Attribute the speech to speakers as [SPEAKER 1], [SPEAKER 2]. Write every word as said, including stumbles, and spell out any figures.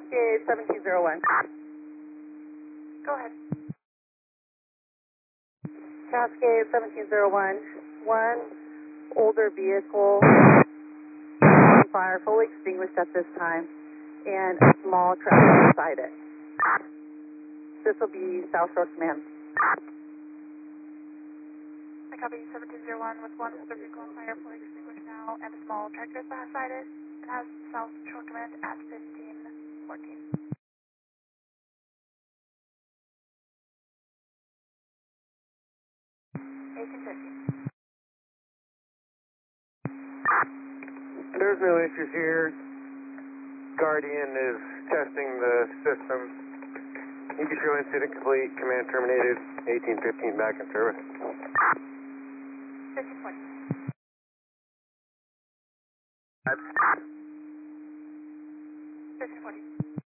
[SPEAKER 1] Cascade seventeen zero one.
[SPEAKER 2] Go ahead.
[SPEAKER 1] Cascade seventeen zero one. One older vehicle, fire fully extinguished at this time, and a small truck beside it. This will be South Shore Command.
[SPEAKER 2] I copy seventeen zero one with one older vehicle on fire, fully extinguished now, and a small tractor beside it, and has South Shore Command at fifteen fourteen. eighteen fifteen.
[SPEAKER 3] There's no issues here. Guardian is testing the system. You can show incident complete, command terminated, eighteen fifteen back in service.
[SPEAKER 2] fifteen forty. fifteen forty.